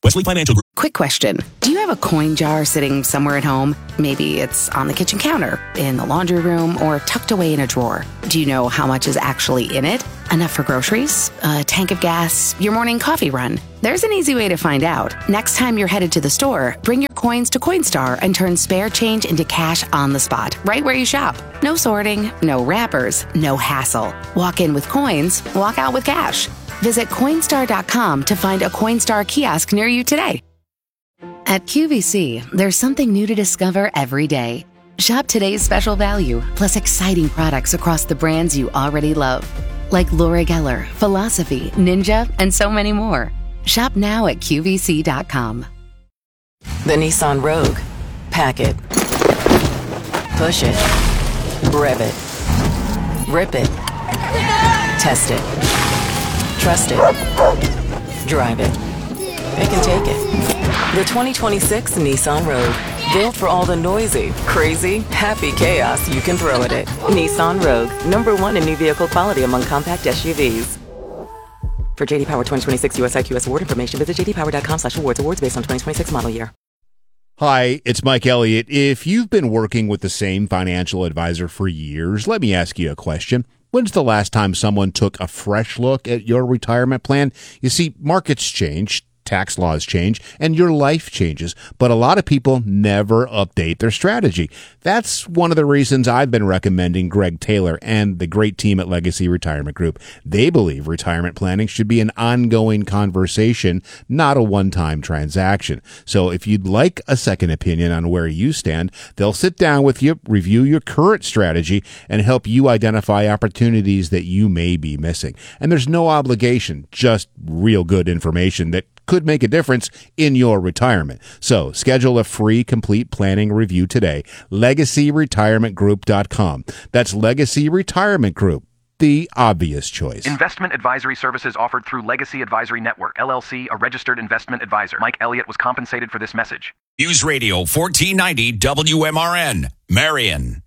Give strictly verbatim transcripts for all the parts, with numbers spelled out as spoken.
Wesley Financial Group. Quick question. Do you have a coin jar sitting somewhere at home? Maybe it's on the kitchen counter, in the laundry room, or tucked away in a drawer. Do you know how much is actually in it? Enough for groceries, a tank of gas, your morning coffee run? There's an easy way to find out. Next time you're headed to the store, bring your coins to Coinstar and turn spare change into cash on the spot, right where you shop. No sorting, no wrappers, no hassle. Walk in with coins, walk out with cash. Visit Coinstar dot com to find a Coinstar kiosk near you today. At Q V C, there's something new to discover every day. Shop today's special value, plus exciting products across the brands you already love. Like Laura Geller, Philosophy, Ninja, and so many more. Shop now at Q V C dot com. The Nissan Rogue. Pack it. Push it. Rev it. Rip it. Test it. Trust it. Drive it. It can take it. The twenty twenty-six Nissan Rogue. Built for all the noisy, crazy, happy chaos you can throw at it. Nissan Rogue. Number one in new vehicle quality among compact S U Vs. For J D Power twenty twenty-six U S I Q S award information, visit j d power dot com slash awards. Awards based on twenty twenty-six model year. Hi, it's Mike Elliott. If you've been working with the same financial advisor for years, let me ask you a question. When's the last time someone took a fresh look at your retirement plan? You see, markets change, tax laws change, and your life changes, but a lot of people never update their strategy. That's one of the reasons I've been recommending Greg Taylor and the great team at Legacy Retirement Group. They believe retirement planning should be an ongoing conversation, not a one-time transaction. So if you'd like a second opinion on where you stand, they'll sit down with you, review your current strategy, and help you identify opportunities that you may be missing. And there's no obligation, just real good information that could make a difference in your retirement. So schedule a free complete planning review today. legacy retirement group dot com. That's Legacy Retirement Group, the obvious choice. Investment advisory services offered through Legacy Advisory Network, L L C, a registered investment advisor. Mike Elliott was compensated for this message. News Radio fourteen ninety W M R N, Marion.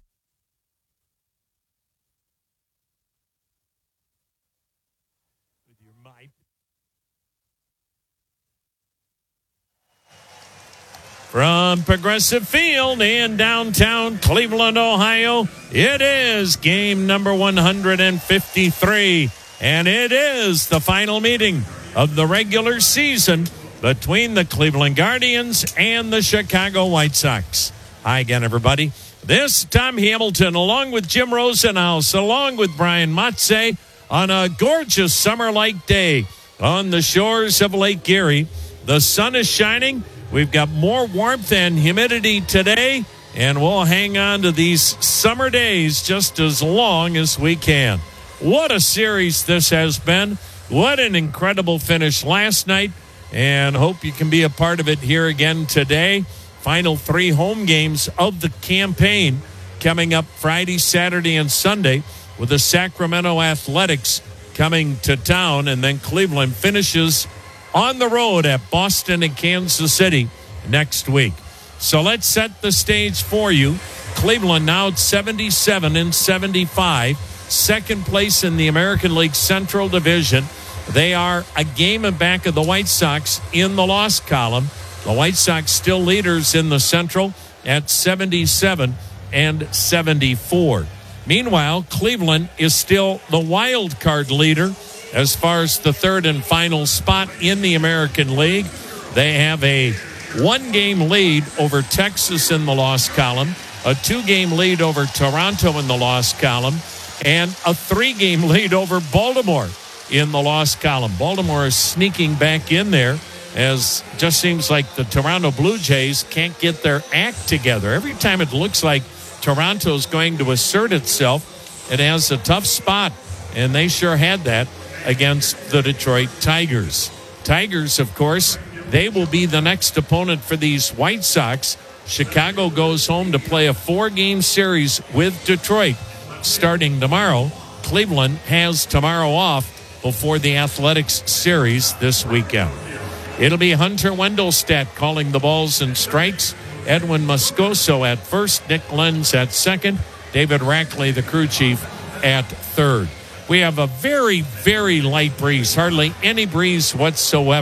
From Progressive Field in downtown Cleveland, Ohio, it is game number one hundred fifty-three, and it is the final meeting of the regular season between the Cleveland Guardians and the Chicago White Sox. Hi again, everybody. This is Tom Hamilton, along with Jim Rosenhaus, along with Brian Matze, on a gorgeous summer-like day on the shores of Lake Erie. The sun is shining. We've got more warmth and humidity today, and we'll hang on to these summer days just as long as we can. What a series this has been. What an incredible finish last night, and hope you can be a part of it here again today. Final three home games of the campaign coming up Friday, Saturday, and Sunday, with the Sacramento Athletics coming to town, and then Cleveland finishes on the road at Boston and Kansas City next week. So let's set the stage for you. Cleveland now at seventy-seven and seventy-five, second place in the American League Central Division. They are a game in back of the White Sox in the loss column. The White Sox still leaders in the Central at seventy-seven and seventy-four. Meanwhile, Cleveland is still the wild card leader as far as the third and final spot in the American League. They have a one-game lead over Texas in the loss column, a two-game lead over Toronto in the loss column, and a three-game lead over Baltimore in the loss column. Baltimore is sneaking back in there, as just seems like the Toronto Blue Jays can't get their act together. Every time it looks like Toronto's going to assert itself, it has a tough spot, and they sure had that against the Detroit Tigers. Tigers, of course, they will be the next opponent for these White Sox. Chicago goes home to play a four-game series with Detroit starting tomorrow. Cleveland has tomorrow off before the Athletics series this weekend. It'll be Hunter Wendelstedt calling the balls and strikes, Edwin Moscoso at first, Nick Lenz at second, David Rackley, the crew chief, at third. We have a very, very light breeze, hardly any breeze whatsoever.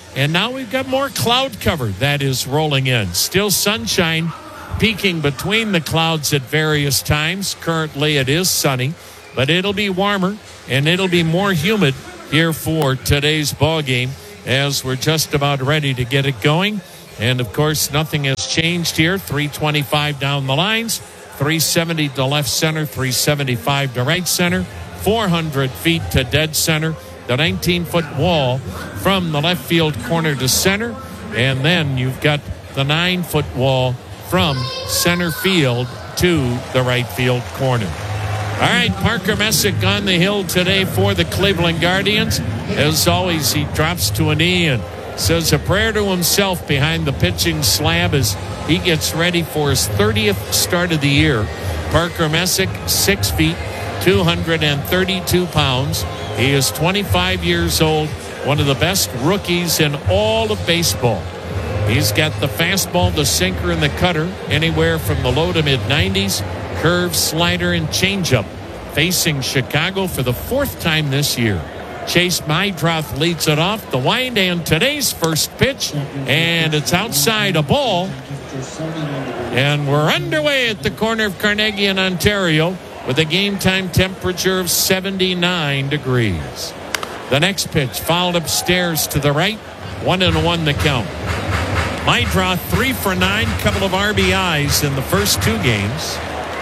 And now we've got more cloud cover that is rolling in. Still sunshine peeking between the clouds at various times. Currently it is sunny, but it'll be warmer and it'll be more humid here for today's ball game as we're just about ready to get it going. And of course, nothing has changed here. three twenty-five down the lines, three seventy to left center, three seventy-five to right center, four hundred feet to dead center. The nineteen-foot wall from the left field corner to center. And then you've got the nine-foot wall from center field to the right field corner. All right, Parker Messick on the hill today for the Cleveland Guardians. As always, he drops to a knee and says a prayer to himself behind the pitching slab as he gets ready for his thirtieth start of the year. Parker Messick, six feet, two hundred thirty-two pounds. He is twenty-five years old, one of the best rookies in all of baseball. He's got the fastball, the sinker, and the cutter, anywhere from the low to mid nineties, curve, slider, and changeup. Facing Chicago for the fourth time this year. Chase Meidroth leads it off the wind, and today's first pitch, and it's outside a ball. And we're underway at the corner of Carnegie and Ontario with a game time temperature of seventy-nine degrees. The next pitch fouled upstairs to the right, one and one the count. Meidroth three for nine, couple of R B Is in the first two games.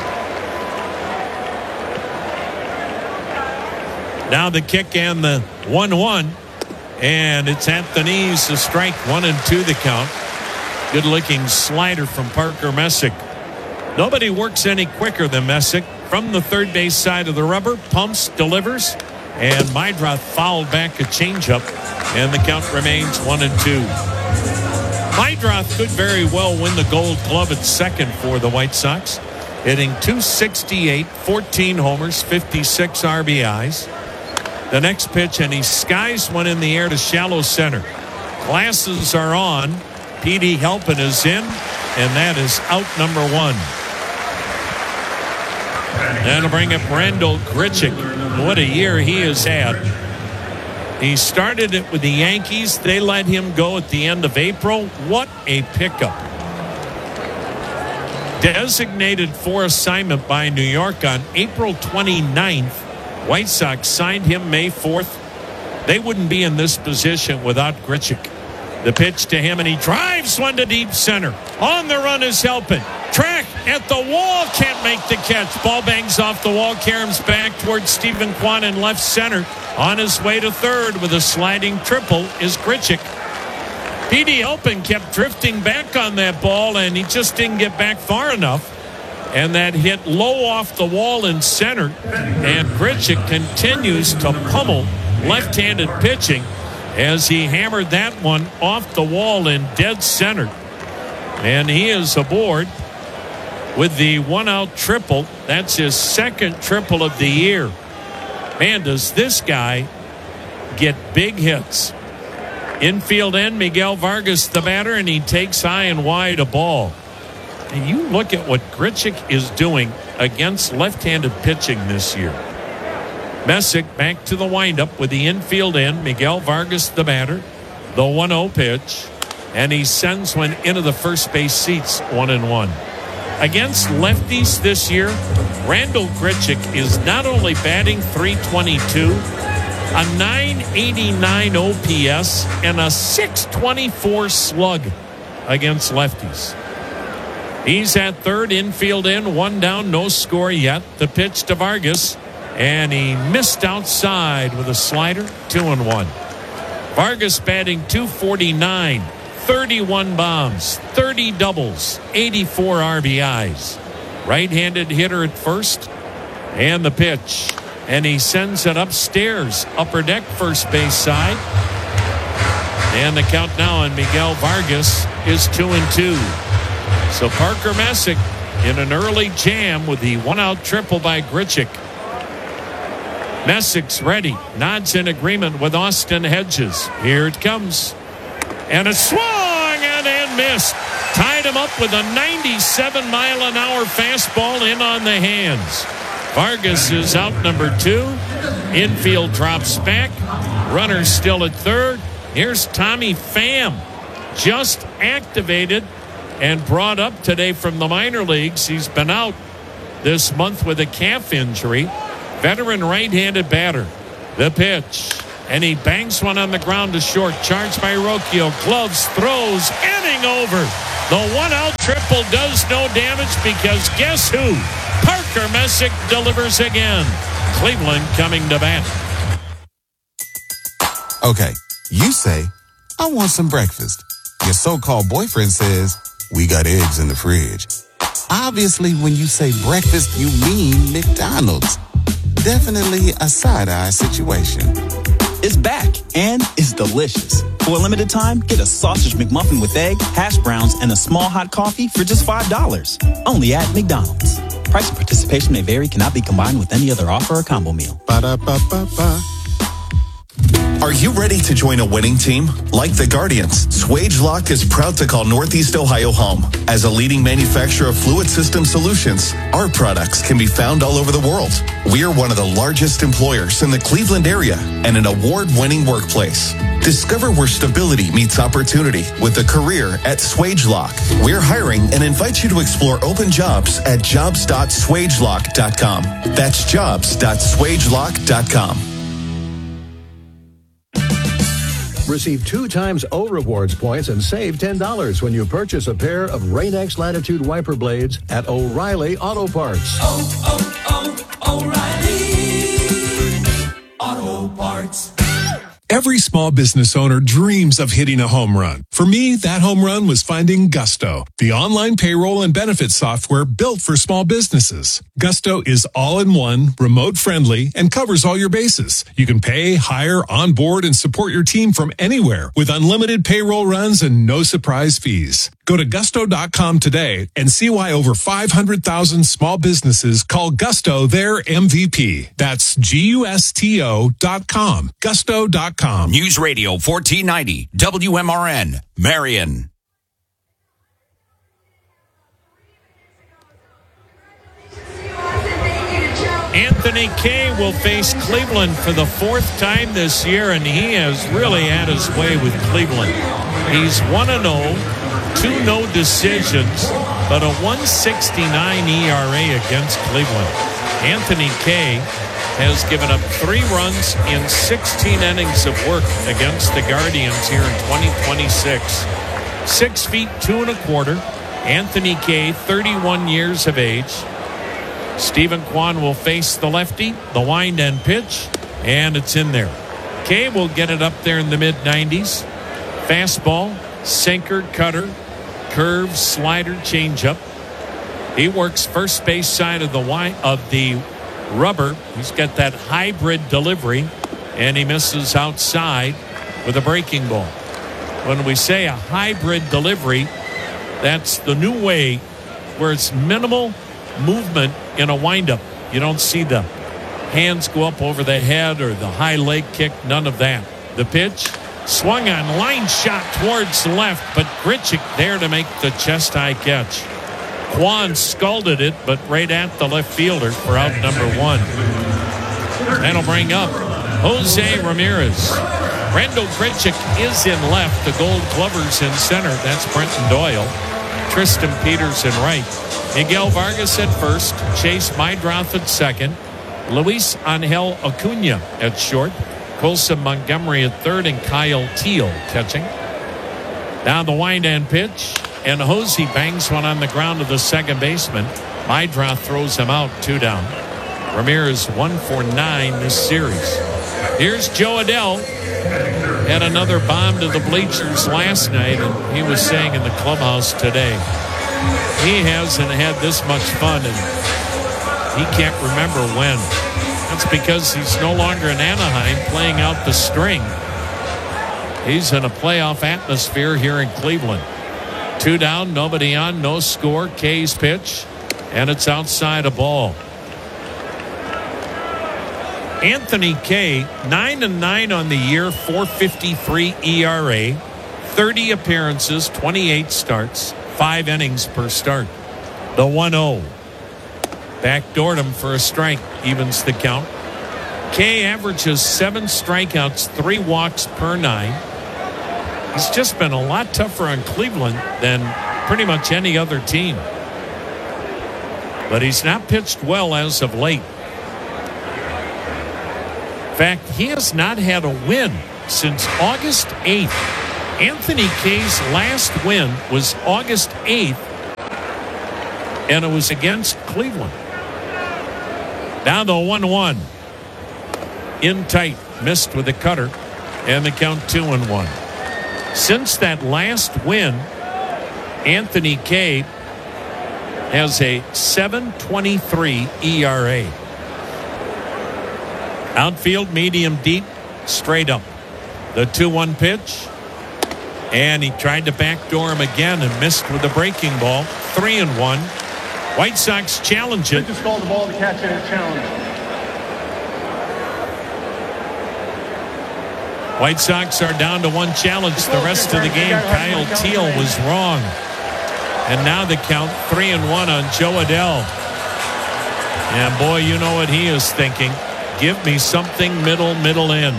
Now the kick and the one one, and it's at the knees, the strike, one and two the count. Good looking slider from Parker Messick. Nobody works any quicker than Messick. From the third base side of the rubber, pumps, delivers, and Meidroth fouled back a changeup, and the count remains one and two. Meidroth could very well win the Gold Glove at second for the White Sox, hitting two sixty-eight, fourteen homers, fifty-six R B Is. The next pitch, and he skies one in the air to shallow center. Glasses are on. P D Helpin is in, and that is out number one. That'll bring up Randal Grichuk. What a year he has had. He started it with the Yankees. They let him go at the end of April. What a pickup. Designated for assignment by New York on April twenty-ninth. White Sox signed him May fourth. They wouldn't be in this position without Grichuk. The pitch to him, and he drives one to deep center. On the run is Helpin. Track at the wall, can't make the catch. Ball bangs off the wall, caroms back towards Stephen Kwan in left center. On his way to third with a sliding triple is Grichuk. P D Helpin kept drifting back on that ball, and he just didn't get back far enough. And that hit low off the wall in center. And Grichuk continues to pummel left-handed pitching as he hammered that one off the wall in dead center. And he is aboard with the one-out triple. That's his second triple of the year. Man, does this guy get big hits. Infield end, Miguel Vargas the batter, and he takes high and wide a ball. And you look at what Grichuk is doing against left-handed pitching this year. Messick back to the windup with the infield end, Miguel Vargas the batter, the one oh pitch, and he sends one into the first base seats, one and one. Against lefties this year, Randal Grichuk is not only batting three twenty-two, a nine eighty-nine O P S, and a six twenty-four slug against lefties. He's at third, infield in, one down, no score yet. The pitch to Vargas, and he missed outside with a slider, two and one. Vargas batting two forty-nine, thirty-one bombs, thirty doubles, eighty-four R B Is. Right-handed hitter at first, and the pitch, and he sends it upstairs, upper deck, first base side. And the count now on Miguel Vargas is two and two. So Parker Messick in an early jam with the one-out triple by Grichuk. Messick's ready, nods in agreement with Austin Hedges. Here it comes. And a swung and, and missed. Tied him up with a ninety-seven mile an hour fastball in on the hands. Vargas is out number two. Infield drops back. Runner still at third. Here's Tommy Pham, just activated and brought up today from the minor leagues. He's been out this month with a calf injury. Veteran right-handed batter. The pitch. And he banks one on the ground to short. Charged by Rocchio. Gloves, throws, inning over. The one-out triple does no damage because guess who? Parker Messick delivers again. Cleveland coming to bat. Okay, you say, I want some breakfast. Your so-called boyfriend says, we got eggs in the fridge. Obviously, when you say breakfast, you mean McDonald's. Definitely a side-eye situation. It's back, and it's delicious. For a limited time, get a sausage McMuffin with egg, hash browns, and a small hot coffee for just five dollars. Only at McDonald's. Price and participation may vary, cannot be combined with any other offer or combo meal. Ba-da-ba-ba-ba. Are you ready to join a winning team? Like the Guardians, SwageLock is proud to call Northeast Ohio home. As a leading manufacturer of fluid system solutions, our products can be found all over the world. We are one of the largest employers in the Cleveland area and an award-winning workplace. Discover where stability meets opportunity with a career at SwageLock. We're hiring and invite you to explore open jobs at jobs dot swagelock dot com. That's jobs dot swagelock dot com. Receive two times O Rewards points and save ten dollars when you purchase a pair of Rain-X Latitude wiper blades at O'Reilly Auto Parts. Oh, oh, oh, O'Reilly Auto Parts. Every small business owner dreams of hitting a home run. For me, that home run was finding Gusto, the online payroll and benefits software built for small businesses. Gusto is all-in-one, remote-friendly, and covers all your bases. You can pay, hire, onboard, and support your team from anywhere with unlimited payroll runs and no surprise fees. Go to gusto dot com today and see why over five hundred thousand small businesses call Gusto their M V P. That's G U S T O dot com. Gusto dot com. News Radio fourteen ninety, W M R N, Marion. Anthony Kay will face Cleveland for the fourth time this year, and he has really had his way with Cleveland. He's one and oh, two no decisions, but a one sixty-nine E R A against Cleveland. Anthony Kay has given up three runs in sixteen innings of work against the Guardians here in twenty twenty-six. Six feet, two and a quarter. Anthony Kay, thirty-one years of age. Stephen Kwan will face the lefty, the wind and pitch, and it's in there. Kay will get it up there in the mid nineties. Fastball, sinker, cutter, curve, slider, changeup. He works first base side of the wi- of the rubber. He's got that hybrid delivery, and he misses outside with a breaking ball. When we say a hybrid delivery, that's the new way where it's minimal movement in a windup. You don't see the hands go up over the head or the high leg kick, none of that. The pitch, swung on, line shot towards left, but Grichuk there to make the chest high catch. Kwan scalded it, but right at the left fielder for out number one. That'll bring up Jose Ramirez. Randall Grichuk is in left. The Gold Glovers in center. That's Brenton Doyle. Tristan Peters in right. Miguel Vargas at first. Chase Meidroth at second. Luis Angel Acuna at short. Colson Montgomery at third, and Kyle Teal catching. Now the wind and pitch, and Hosey bangs one on the ground to the second baseman. Meidroth throws him out, two down. Ramirez one for nine this series. Here's Joe Adell. Had another bomb to the bleachers last night, and he was saying in the clubhouse today, he hasn't had this much fun, and he can't remember when. That's because he's no longer in Anaheim playing out the string. He's in a playoff atmosphere here in Cleveland. Two down, nobody on, no score. Kay's pitch, and it's outside a ball. Anthony Kay, nine and nine on the year, four fifty-three E R A, thirty appearances, twenty-eight starts, five innings per start. The one oh. Backdoored him for a strike, evens the count. Kay averages seven strikeouts, three walks per nine. He's just been a lot tougher on Cleveland than pretty much any other team. But he's not pitched well as of late. In fact, he has not had a win since August eighth. Anthony Kay's last win was August eighth, and it was against Cleveland. Now the one one. In tight, missed with a cutter, and the count two and one. Since that last win, Anthony Kay has a seven twenty-three E R A. Outfield, medium deep, straight up. The two one pitch. And he tried to backdoor him again and missed with a breaking ball. Three and one. White Sox challenge it. Just called the ball to catch it and challenge. White Sox are down to one challenge the rest of the game. Kyle Teel was wrong. And now the count three and one on Joe Adell. And boy, you know what he is thinking. Give me something middle, middle in.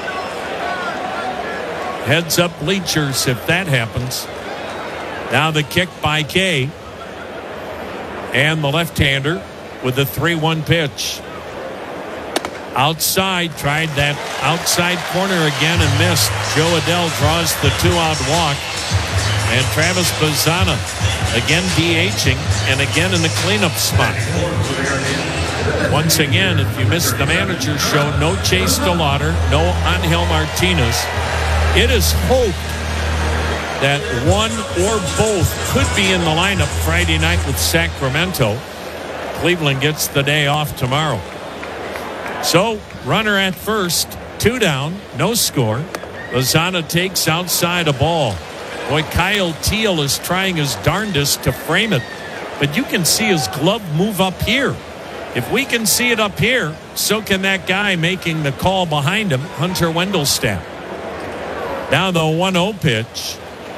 Heads up bleachers if that happens. Now the kick by Kay. And the left-hander with the three one pitch. Outside, tried that outside corner again and missed. Joe Adell draws the two-out walk. And Travis Bazzana again DHing and again in the cleanup spot. Once again, if you missed the manager's show, no Chase DeLauder, no Angel Martinez. It is hoped that one or both could be in the lineup Friday night with Sacramento. Cleveland gets the day off tomorrow. So, runner at first, two down, no score. Bazzana takes outside a ball. Boy, Kyle Teel is trying his darndest to frame it. But you can see his glove move up here. If we can see it up here, so can that guy making the call behind him, Hunter Wendelstadt. Now the one oh pitch.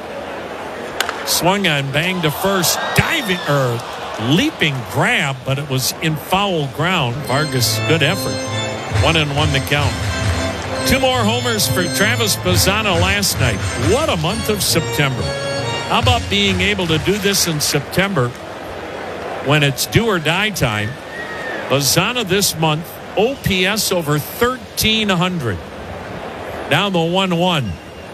Swung on, banged to first, diving, or leaping grab, but it was in foul ground. Vargas, good effort. One and one to count. Two more homers for Travis Bazzana last night. What a month of September. How about being able to do this in September when it's do or die time? Bazzana this month, O P S over thirteen hundred. Now the one one.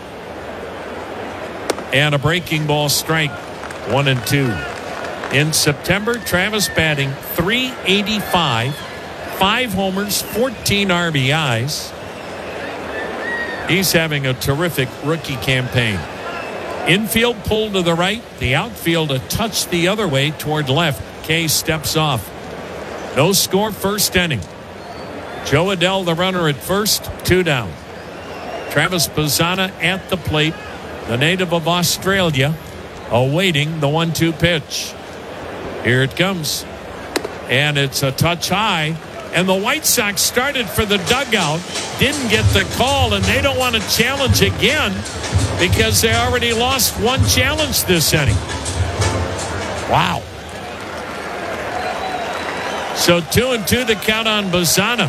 And a breaking ball strike. One and two. In September, Travis batting three eighty-five. Five homers, fourteen R B Is. He's having a terrific rookie campaign. Infield pulled to the right. The outfield a touch the other way toward left. Kay steps off. No score first inning. Joe Adell the runner at first. Two down. Travis Bazzana at the plate. The native of Australia awaiting the one two pitch. Here it comes. And it's a touch high. And the White Sox started for the dugout, didn't get the call, and they don't want to challenge again because they already lost one challenge this inning. Wow. So two and two to count on Bazzana.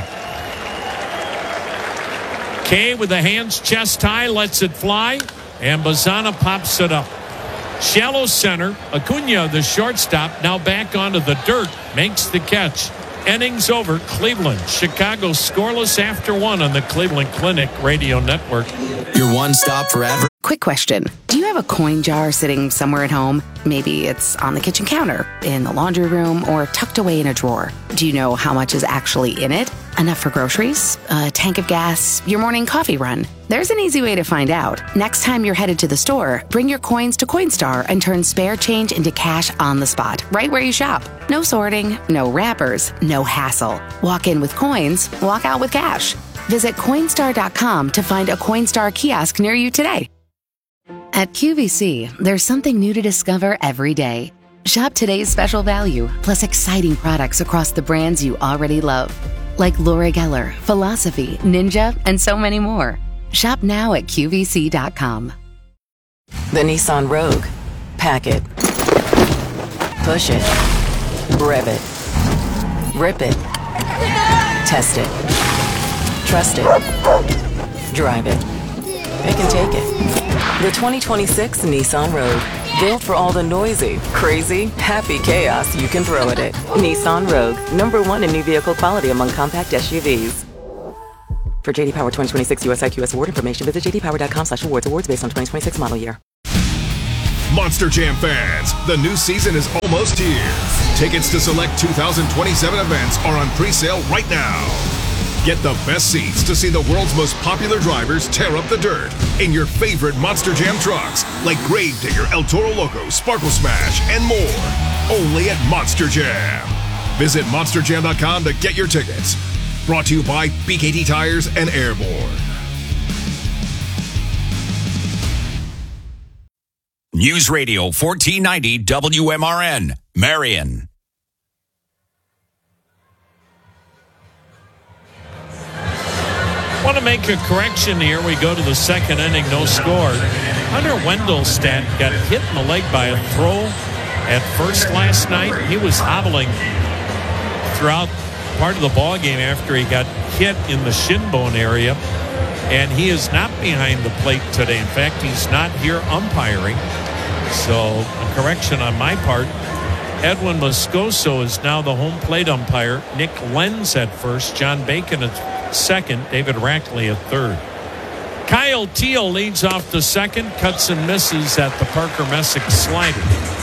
Kay with the hands chest high lets it fly, and Bazzana pops it up. Shallow center. Acuna, the shortstop, now back onto the dirt, makes the catch. Innings over. Cleveland. Chicago scoreless after one on the Cleveland Clinic Radio Network. Your one stop for adver- Quick question. Do you have a coin jar sitting somewhere at home? Maybe it's on the kitchen counter, in the laundry room, or tucked away in a drawer. Do you know how much is actually in it? Enough for groceries, a tank of gas, your morning coffee run? There's an easy way to find out. Next time you're headed to the store, bring your coins to Coinstar and turn spare change into cash on the spot, right where you shop. No sorting, no wrappers, no hassle. Walk in with coins, walk out with cash. Visit Coinstar dot com to find a Coinstar kiosk near you today. At Q V C, there's something new to discover every day. Shop today's special value, plus exciting products across the brands you already love. Like Laura Geller, Philosophy, Ninja, and so many more. Shop now at Q V C dot com. The Nissan Rogue. Pack it. Push it. Rev it. Rip it. Test it. Trust it. Drive it. It can take it. The twenty twenty-six Nissan Rogue. Built for all the noisy, crazy, happy chaos you can throw at it. Nissan Rogue. Number one in new vehicle quality among compact S U Vs. For J D Power twenty twenty-six U S I Q S award information, visit j d power dot com slash awards. Awards based on twenty twenty-six model year. Monster Jam fans, the new season is almost here. Tickets to select two thousand twenty-seven events are on pre-sale right now. Get the best seats to see the world's most popular drivers tear up the dirt in your favorite Monster Jam trucks like Gravedigger, El Toro Loco, Sparkle Smash, and more. Only at Monster Jam. Visit monster jam dot com to get your tickets. Brought to you by B K T Tires and Airborne. News Radio fourteen ninety W M R N, Marion. Want to make a correction here. We go to the second inning, no score. Hunter Wendelstedt got hit in the leg by a throw at first last night. He was hobbling throughout part of the ball game after he got hit in the shin bone area, and he is not behind the plate today. In fact, he's not here umpiring. So a correction on my part. Edwin Moscoso is now the home plate umpire. Nick Lenz at first, John Bacon at second, David Rackley at third. Kyle Teal leads off the second, cuts and misses at the Parker Messick slider.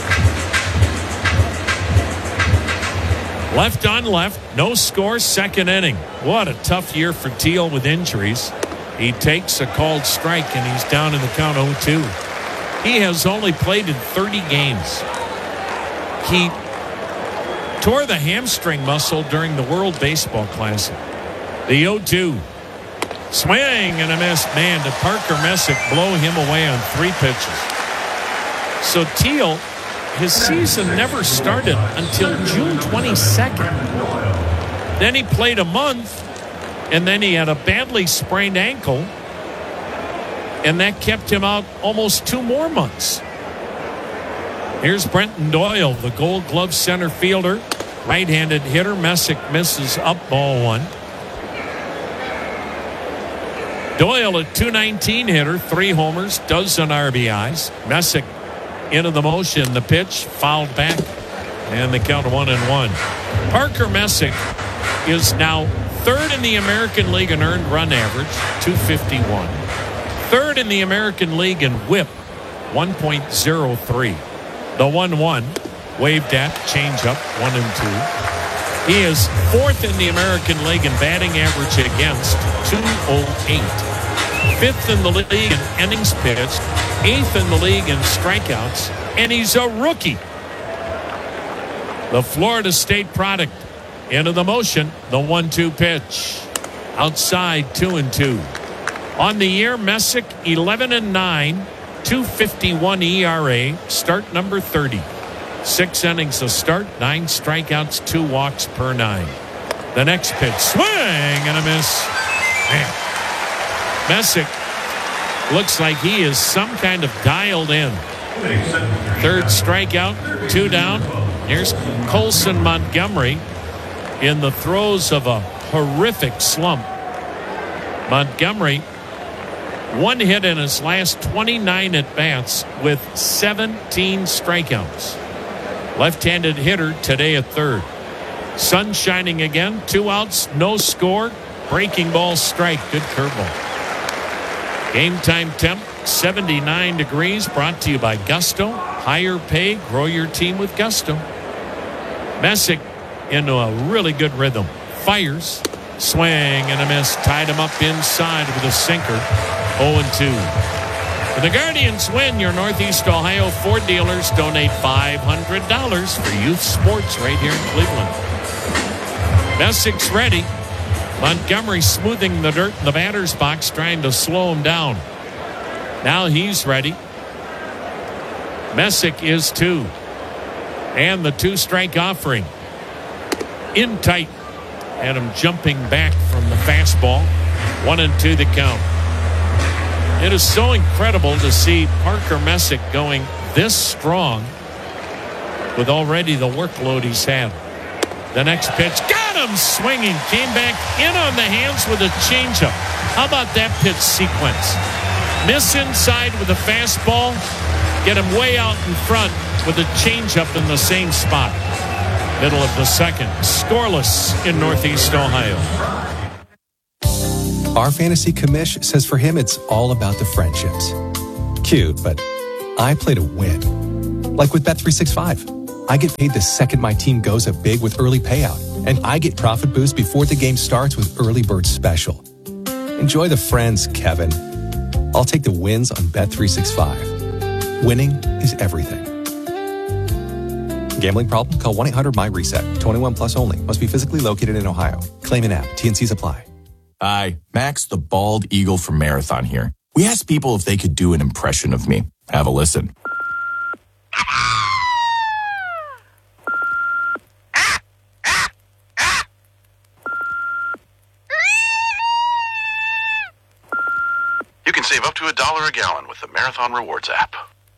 Left on left, no score, second inning. What a tough year for Teal with injuries. He takes a called strike and he's down in the count oh two. He has only played in thirty games. He tore the hamstring muscle during the World Baseball Classic. The oh two. Swing and a miss. Man, did Parker Messick blow him away on three pitches. So Teal, his season never started until June twenty-second. Then he played a month, and then he had a badly sprained ankle, and that kept him out almost two more months. Here's Brenton Doyle, the Gold Glove center fielder, right-handed hitter. Messick misses up, ball one. Doyle, a two nineteen hitter, three homers, dozen R B Is. Messick into the motion, the pitch fouled back, and the count one and one. Parker Messick is now third in the American League in earned run average, two fifty-one. Third in the American League in whip, one point oh three. The one one, waved at, changeup, one and two. He is fourth in the American League in batting average against, two oh eight. Fifth in the league in innings pitched, eighth in the league in strikeouts, and he's a rookie. The Florida State product into the motion, the one two pitch. Outside, two and two. On the year, Messick, eleven and nine, two fifty-one E R A, start number thirty. Six innings a start, nine strikeouts, two walks per nine. The next pitch, swing and a miss. Man. Messick looks like he is some kind of dialed in. Third strikeout, two down. Here's Colson Montgomery in the throes of a horrific slump. Montgomery, one hit in his last twenty-nine at-bats with seventeen strikeouts. Left-handed hitter today at third. Sun shining again, two outs, no score. Breaking ball strike, good curveball. Game time temp, seventy-nine degrees, brought to you by Gusto. Higher pay, grow your team with Gusto. Messick into a really good rhythm. Fires, swing and a miss. Tied him up inside with a sinker. oh and two. The Guardians win. Your Northeast Ohio Ford dealers donate five hundred dollars for youth sports right here in Cleveland. Messick's ready. Montgomery smoothing the dirt in the batter's box, trying to slow him down. Now he's ready. Messick is two. And the two-strike offering. In tight. And him jumping back from the fastball. One and two the count. It is so incredible to see Parker Messick going this strong with already the workload he's had. The next pitch, got him swinging, came back in on the hands with a changeup. How about that pitch sequence? Miss inside with a fastball. Get him way out in front with a changeup in the same spot. Middle of the second. Scoreless in Northeast Ohio. Our fantasy commish says for him it's all about the friendships. Cute, but I play to win. Like with Bet three sixty-five. I get paid the second my team goes up big with early payout. And I get profit boost before the game starts with Early Bird Special. Enjoy the friends, Kevin. I'll take the wins on Bet three sixty-five. Winning is everything. Gambling problem? Call one eight hundred my reset. twenty-one plus only. Must be physically located in Ohio. Claim an app. T N Cs apply. Hi, Max the Bald Eagle from Marathon here. We asked people if they could do an impression of me. Have a listen. You can save up to a dollar a gallon with the Marathon Rewards app.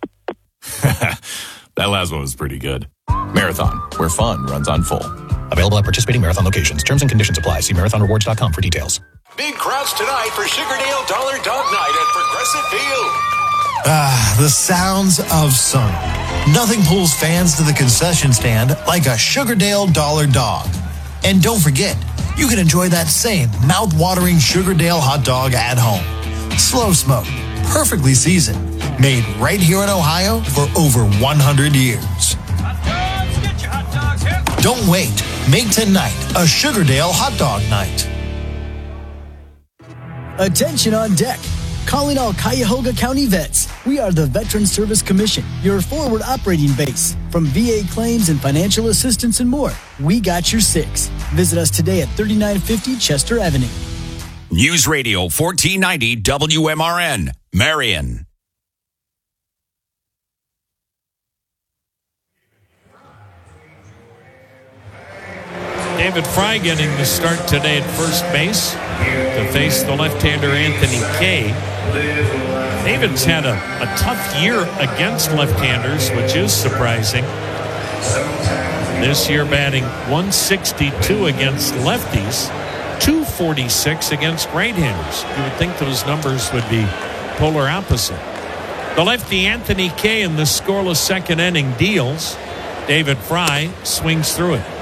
That last one was pretty good. Marathon, where fun runs on full. Available at participating Marathon locations. Terms and conditions apply. See marathon rewards dot com for details. Big crowds tonight for Sugardale Dollar Dog Night at Progressive Field. Ah, the sounds of summer. Nothing pulls fans to the concession stand like a Sugardale Dollar Dog. And don't forget, you can enjoy that same mouth-watering Sugardale hot dog at home. Slow smoked, perfectly seasoned, made right here in Ohio for over one hundred years. Don't wait. Make tonight a Sugardale hot dog night. Attention on deck. Calling all Cuyahoga County vets. We are the Veteran Service Commission, your forward operating base. From V A claims and financial assistance and more, we got your six. Visit us today at thirty-nine fifty Chester Avenue. News Radio fourteen ninety W M R N, Marion. David Fry getting the start today at first base to face the left-hander Anthony Kay. David's had a, a tough year against left-handers, which is surprising. This year batting one sixty-two against lefties, two forty-six against right-handers. You would think those numbers would be polar opposite. The lefty Anthony Kay in the scoreless second inning deals. David Fry swings through it.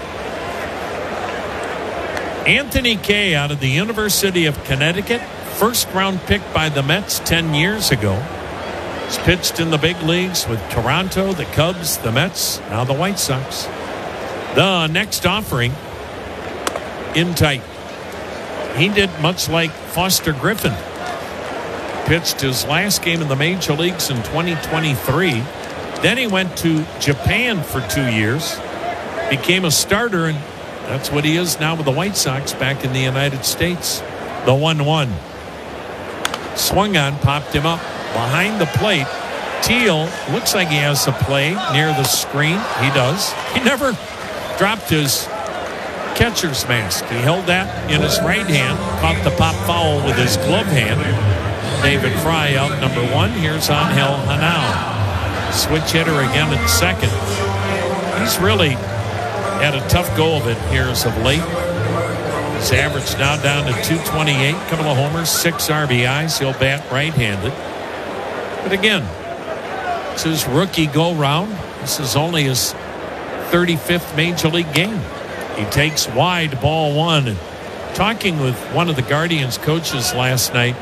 Anthony Kay out of the University of Connecticut, first round pick by the Mets ten years ago. He's pitched in the big leagues with Toronto, the Cubs, the Mets, now the White Sox. The next offering, in tight. He did much like Foster Griffin. Pitched his last game in the major leagues in twenty twenty-three. Then he went to Japan for two years, became a starter, and that's what he is now with the White Sox back in the United States. The one one. Swung on, popped him up. Behind the plate, Teal looks like he has a play near the screen. He does. He never dropped his catcher's mask. He held that in his right hand, caught the pop foul with his glove hand. David Fry out number one. Here's Angel Hanau. Switch hitter again at second. He's really had a tough go of it here as of late. His average now down to two twenty-eight. Couple of homers, six R B Is. He'll bat right-handed. But again, it's his rookie go-round. This is only his thirty-fifth Major League game. He takes wide, ball one. And talking with one of the Guardians coaches last night,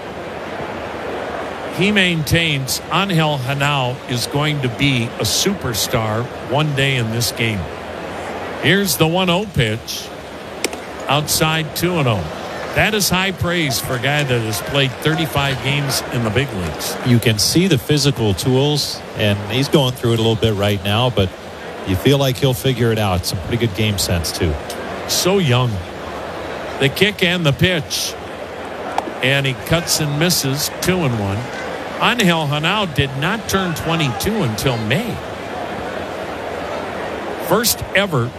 he maintains Angel Hanau is going to be a superstar one day in this game. Here's the one oh pitch. Outside two and oh. That is high praise for a guy that has played thirty-five games in the big leagues. You can see the physical tools, and he's going through it a little bit right now, but you feel like he'll figure it out. Some pretty good game sense, too. So young. The kick and the pitch. And he cuts and misses, two and one. Angel Hanau did not turn twenty-two until May. First ever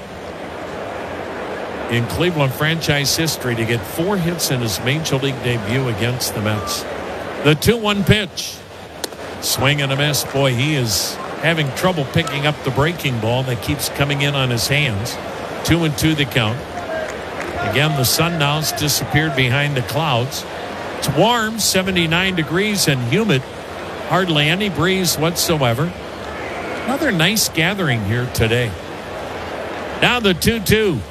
in Cleveland franchise history to get four hits in his Major League debut against the Mets. The two one pitch. Swing and a miss. Boy, he is having trouble picking up the breaking ball that keeps coming in on his hands. Two and two the count. Again, the sun now's disappeared behind the clouds. It's It's warm, seventy-nine degrees and humid. Hardly any breeze whatsoever. Another nice gathering here today. Now the two two.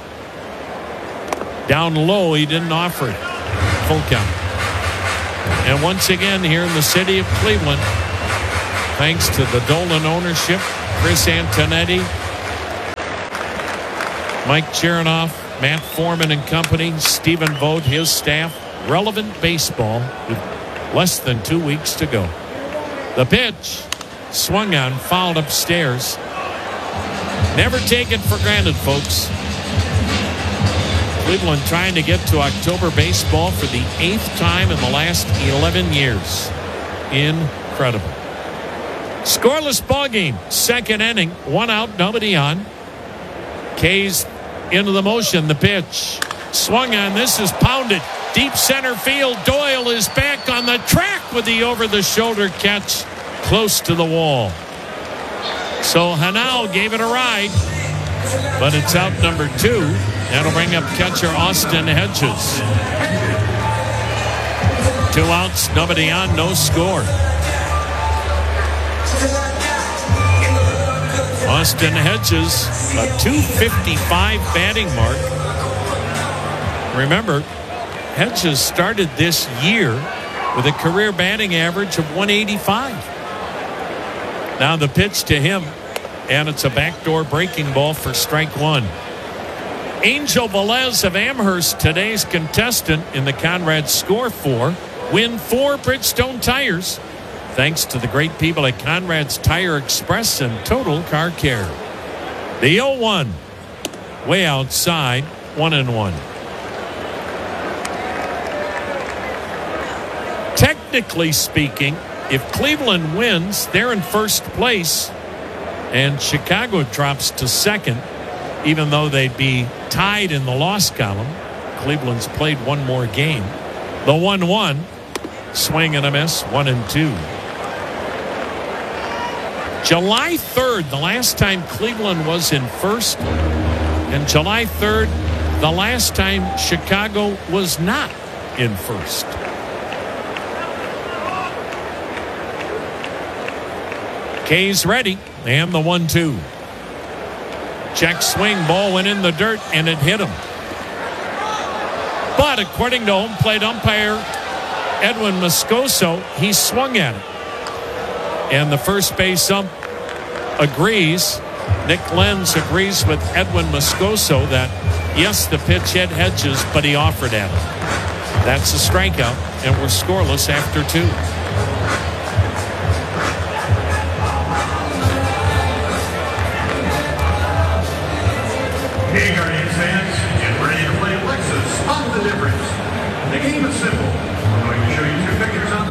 Down low, he didn't offer it. Full count. And once again here in the city of Cleveland, thanks to the Dolan ownership, Chris Antonetti, Mike Chernoff, Matt Foreman and company, Stephen Vogt, his staff, relevant baseball with less than two weeks to go. The pitch swung on, fouled upstairs. Never take it for granted, folks. Cleveland trying to get to October baseball for the eighth time in the last eleven years. Incredible. Scoreless ball game. Second inning. One out, nobody on. K's into the motion. The pitch. Swung on. This is pounded. Deep center field. Doyle is back on the track with the over-the-shoulder catch close to the wall. So Hanau gave it a ride, but it's out number two. That'll bring up catcher Austin Hedges. Two outs, nobody on, no score. Austin Hedges, a two fifty-five batting mark. Remember, Hedges started this year with a career batting average of one eighty-five. Now the pitch to him, and it's a backdoor breaking ball for strike one. Angel Velez of Amherst, today's contestant in the Conrad Score four, win four Bridgestone tires. Thanks to the great people at Conrad's Tire Express and Total Car Care. The oh one, way outside, one and one. Technically speaking, if Cleveland wins, they're in first place, and Chicago drops to second, even though they'd be tied in the loss column. Cleveland's played one more game. The one one, swing and a miss, one and two. July third, the last time Cleveland was in first, and July third, the last time Chicago was not in first. K's ready, and the one two. Check swing, ball went in the dirt, and it hit him. But according to home plate umpire Edwin Moscoso, he swung at it. And the first base ump agrees. Nick Lenz agrees with Edwin Moscoso that, yes, the pitch hit Hedges, but he offered at it. That's a strikeout, and we're scoreless after two. Hey, Guardians fans, get ready to play Lexus Spot the Difference. The game is simple. I'm going to show you two pictures on.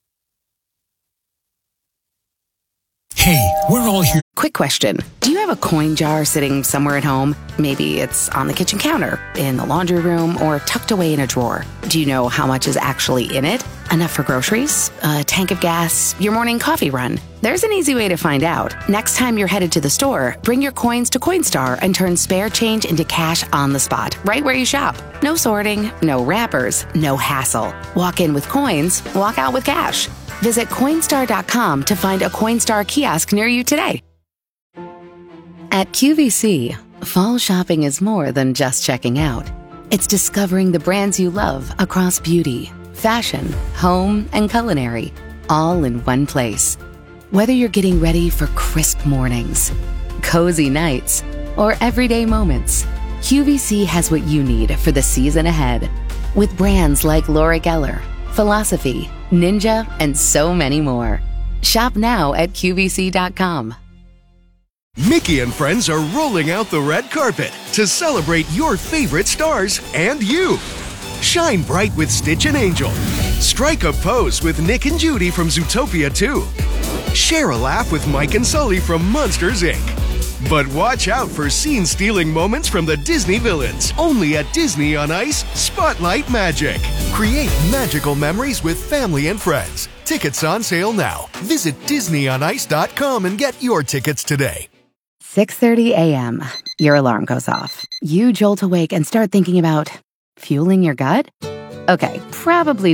Hey, we're all here. Quick question. Do you have a coin jar sitting somewhere at home? Maybe it's on the kitchen counter, in the laundry room, or tucked away in a drawer. Do you know how much is actually in it? Enough for groceries, a tank of gas, your morning coffee run? There's an easy way to find out. Next time you're headed to the store, bring your coins to Coinstar and turn spare change into cash on the spot, right where you shop. No sorting, no wrappers, no hassle. Walk in with coins, walk out with cash. Visit Coinstar dot com to find a Coinstar kiosk near you today. At Q V C, fall shopping is more than just checking out. It's discovering the brands you love across beauty, fashion, home, and culinary, all in one place. Whether you're getting ready for crisp mornings, cozy nights, or everyday moments, Q V C has what you need for the season ahead. With brands like Laura Geller, Philosophy, Ninja, and so many more. Shop now at Q V C dot com. Mickey and friends are rolling out the red carpet to celebrate your favorite stars and you. Shine bright with Stitch and Angel. Strike a pose with Nick and Judy from Zootopia two. Share a laugh with Mike and Sully from Monsters, Incorporated. But watch out for scene-stealing moments from the Disney villains. Only at Disney on Ice, Spotlight Magic. Create magical memories with family and friends. Tickets on sale now. Visit Disney on Ice dot com and get your tickets today. six thirty a.m. Your alarm goes off. You jolt awake and start thinking about fueling your gut? Okay, probably not.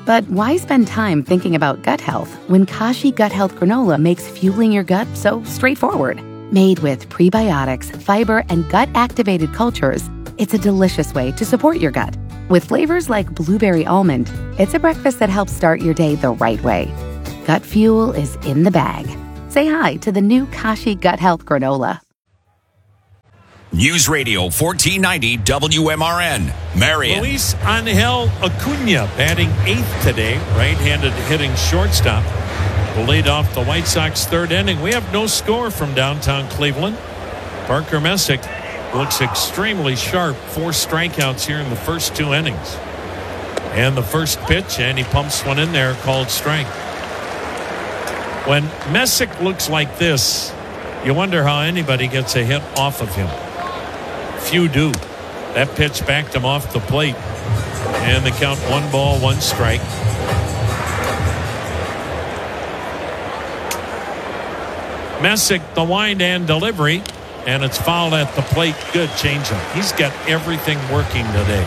But why spend time thinking about gut health when Kashi Gut Health Granola makes fueling your gut so straightforward? Made with prebiotics, fiber, and gut-activated cultures, it's a delicious way to support your gut. With flavors like blueberry almond, it's a breakfast that helps start your day the right way. Gut fuel is in the bag. Say hi to the new Kashi Gut Health Granola. News Radio fourteen ninety W M R N, Marion. Luis Angel Acuna batting eighth today, right-handed hitting shortstop. Will lead off the White Sox third inning. We have no score from downtown Cleveland. Parker Messick looks extremely sharp. Four strikeouts here in the first two innings. And the first pitch, and he pumps one in there, called strike. When Messick looks like this, you wonder how anybody gets a hit off of him. Few do. That pitch backed him off the plate. And the count one ball, one strike. Messick, the wind and delivery, and it's fouled at the plate. Good changeup. He's got everything working today.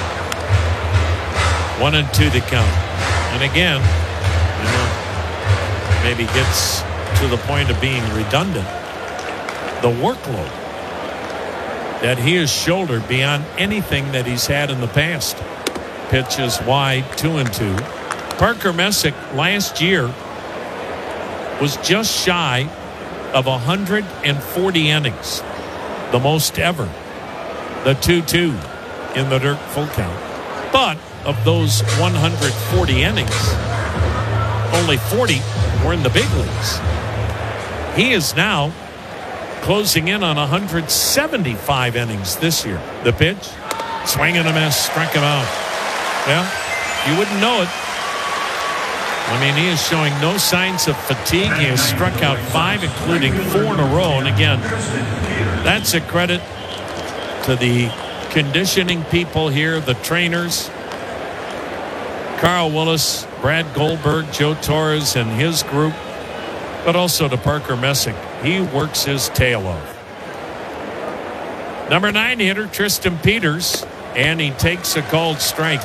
One and two to count. And again, you know, maybe gets to the point of being redundant. The workload that he has shouldered beyond anything that he's had in the past. Pitch is wide, two and two. Parker Messick last year was just shy of one hundred forty innings, the most ever. The two two in the dirt full count. But of those one hundred forty innings, only forty were in the big leagues. He is now closing in on one hundred seventy-five innings this year. The pitch, swing and a miss, struck him out. Well, you wouldn't know it. I mean, he is showing no signs of fatigue. He has struck out five, including four in a row. And again, that's a credit to the conditioning people here, the trainers, Carl Willis, Brad Goldberg, Joe Torres, and his group, but also to Parker Messick. He works his tail off. Number nine hitter, Tristan Peters, and he takes a called strike.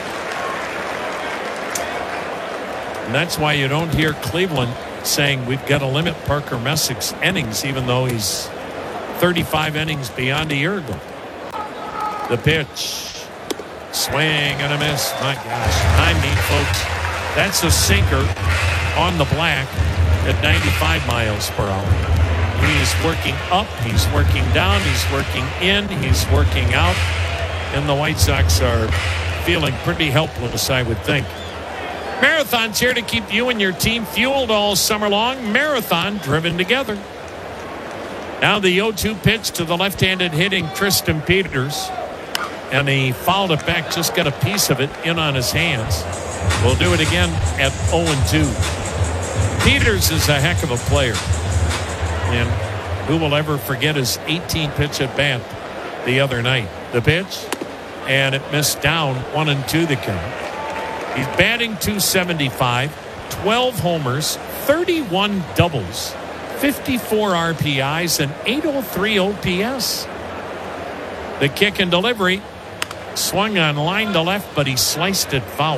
And that's why you don't hear Cleveland saying we've got to limit Parker Messick's innings, even though he's thirty-five innings beyond a year ago. The pitch, swing and a miss. My gosh, I mean, folks, that's a sinker on the black at ninety-five miles per hour. He's working up, he's working down, he's working in, he's working out, and the White Sox are feeling pretty helpless, I would think. Marathon's here to keep you and your team fueled all summer long. Marathon driven together. Now the oh two pitch to the left-handed hitting Tristan Peters. And he fouled it back, just got a piece of it in on his hands. We'll do it again at oh and two. Peters is a heck of a player. And who will ever forget his eighteen pitch at bat the other night? The pitch, and it missed down, one and two the count. He's batting two seventy-five, twelve homers, thirty-one doubles, fifty-four R P Is, and eight oh three O P S. The kick and delivery swung on line to left, but he sliced it foul.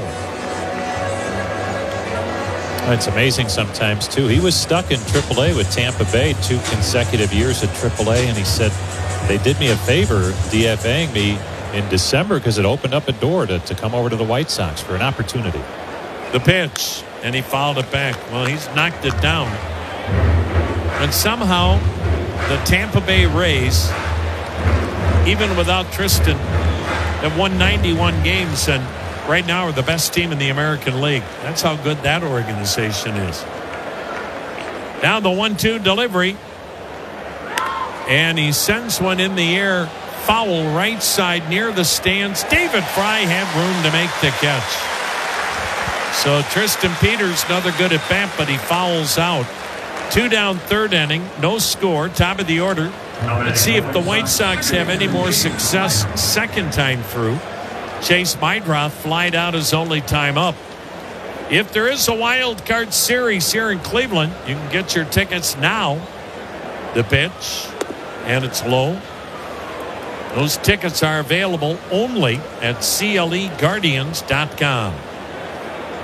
It's amazing sometimes, too. He was stuck in triple A with Tampa Bay two consecutive years at triple A, and he said they did me a favor DFAing me in December because it opened up a door to, to come over to the White Sox for an opportunity. The pitch, and he fouled it back. Well, he's knocked it down. And somehow the Tampa Bay Rays, even without Tristan, have won ninety-one games and right now are the best team in the American League. That's how good that organization is. Now the one two delivery. And he sends one in the air. Foul right side near the stands. David Fry had room to make the catch. So Tristan Peters, another good at bat, but he fouls out. Two down third inning. No score. Top of the order. Let's see if the White Sox have any more success second time through. Chase Meidroth flied out his only time up. If there is a wild card series here in Cleveland, you can get your tickets now. The pitch, and it's low. Those tickets are available only at C L E Guardians dot com.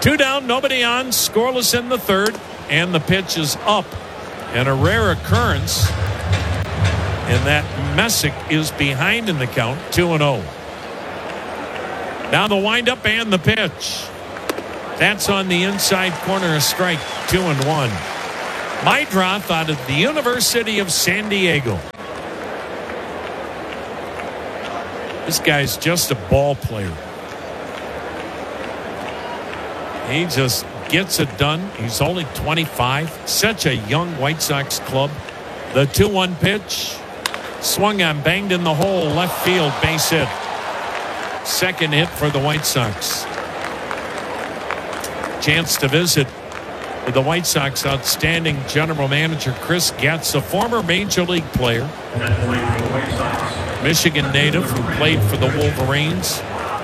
Two down, nobody on, scoreless in the third, and the pitch is up. And a rare occurrence in that Messick is behind in the count, two and oh. Now the windup and the pitch. That's on the inside corner, a strike, two and one. Meidroth out of the University of San Diego. This guy's just a ball player. He just gets it done. He's only twenty-five. Such a young White Sox club. The two one pitch. Swung on, banged in the hole, left field, base hit. Second hit for the White Sox. Chance to visit with the White Sox outstanding general manager Chris Getz, a former major league player. Michigan native who played for the Wolverines.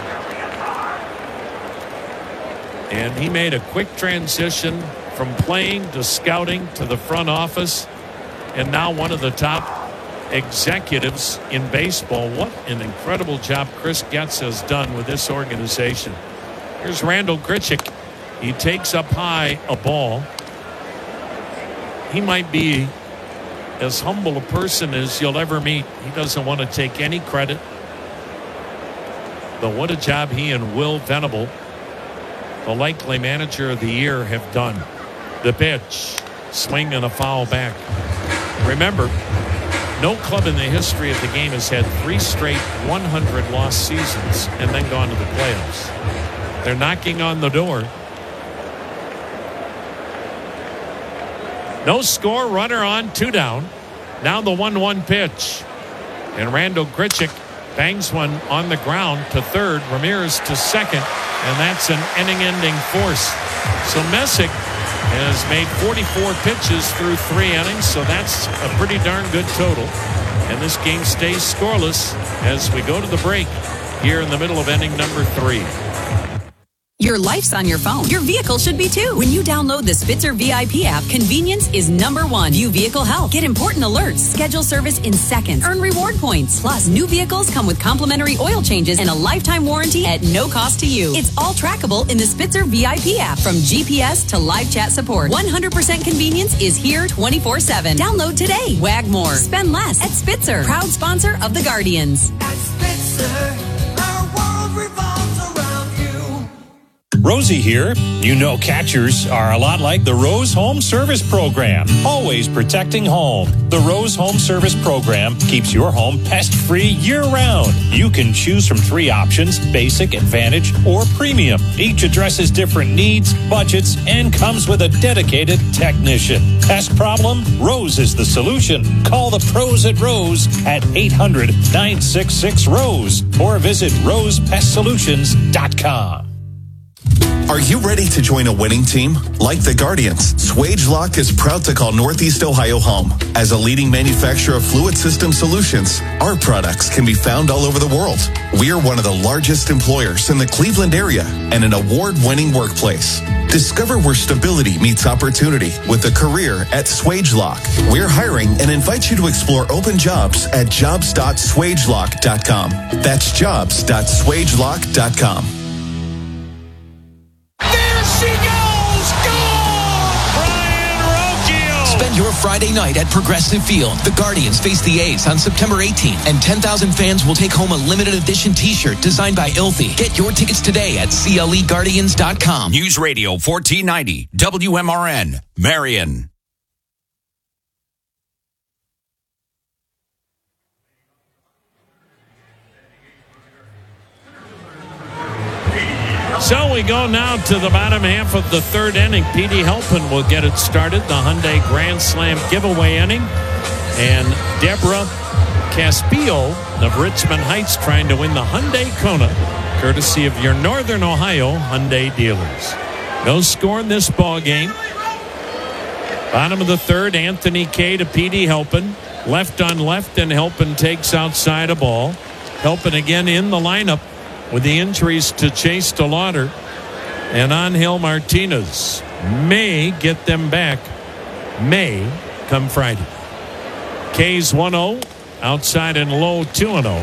And he made a quick transition from playing to scouting to the front office, and now one of the top executives in baseball. What an incredible job Chris Getz has done with this organization. Here's Randal Grichuk. He takes up high a ball. He might be as humble a person as you'll ever meet. He doesn't want to take any credit. But what a job he and Will Venable, the likely manager of the year, have done. The pitch, swing and a foul back. Remember, no club in the history of the game has had three straight one hundred loss seasons and then gone to the playoffs. They're knocking on the door. No score, runner on, two down. Now the one one pitch. And Randal Grichuk bangs one on the ground to third, Ramirez to second, and that's an inning-ending force. So Messick has made forty-four pitches through three innings, so that's a pretty darn good total. And this game stays scoreless as we go to the break here in the middle of inning number three. Your life's on your phone. Your vehicle should be too. When you download the Spitzer V I P app, convenience is number one. View vehicle health. Get important alerts. Schedule service in seconds. Earn reward points. Plus, new vehicles come with complimentary oil changes and a lifetime warranty at no cost to you. It's all trackable in the Spitzer V I P app. From G P S to live chat support, one hundred percent convenience is here twenty-four seven. Download today. Wag more. Spend less at Spitzer. Proud sponsor of the Guardians. At Spitzer, our world revolves around you. Rosie here. You know catchers are a lot like the Rose Home Service Program, always protecting home. The Rose Home Service Program keeps your home pest-free year-round. You can choose from three options: basic, advantage, or premium. Each addresses different needs, budgets, and comes with a dedicated technician. Pest problem? Rose is the solution. Call the pros at Rose at eight hundred, nine six six, ROSE or visit rose pest solutions dot com. Are you ready to join a winning team? Like the Guardians, Swagelok is proud to call Northeast Ohio home. As a leading manufacturer of fluid system solutions, our products can be found all over the world. We are one of the largest employers in the Cleveland area and an award-winning workplace. Discover where stability meets opportunity with a career at Swagelok. We're hiring and invite you to explore open jobs at jobs dot swagelok dot com. That's jobs dot swagelok dot com. Your Friday night at Progressive Field. The Guardians face the A's on September eighteenth, and ten thousand fans will take home a limited edition t-shirt designed by Ilthy. Get your tickets today at C L E guardians dot com. News Radio fourteen ninety, W M R N, Marion. So we go now to the bottom half of the third inning. Petey Helpin will get it started. The Hyundai Grand Slam giveaway inning. And Deborah Caspio of Richmond Heights trying to win the Hyundai Kona, courtesy of your Northern Ohio Hyundai dealers. No score in this ball game. Bottom of the third, Anthony Kay to Petey Helpin. Left on left, and Helpin takes outside a ball. Helpin again in the lineup with the injuries to Chase DeLauder and Angel Martinez. May get them back. May come Friday. K's one oh, outside and low two and oh.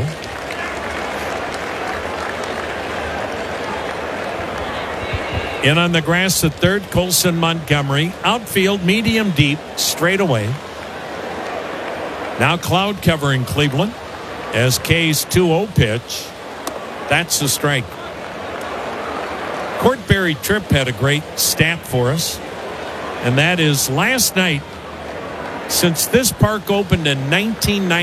In on the grass at third, Colson Montgomery. Outfield, medium deep, straight away. Now cloud covering Cleveland as K's two oh pitch. That's the strike. Courtberry Tripp had a great stat for us, and that is last night, since this park opened in nineteen ninety.